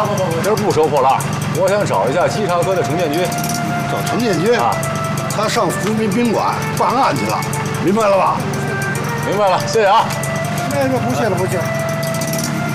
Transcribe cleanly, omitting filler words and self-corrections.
今儿不收破烂，我想找一下稽查科的程建军。 找程建军啊？他上福民宾馆办案去了，明白了吧？ 明白了，谢谢啊。 那不谢了，不谢了。